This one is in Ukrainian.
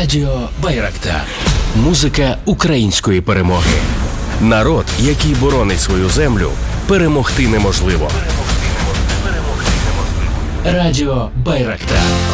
Радіо Байрактар. Музика української перемоги. Народ, який боронить свою землю, перемогти неможливо. Радіо Байрактар.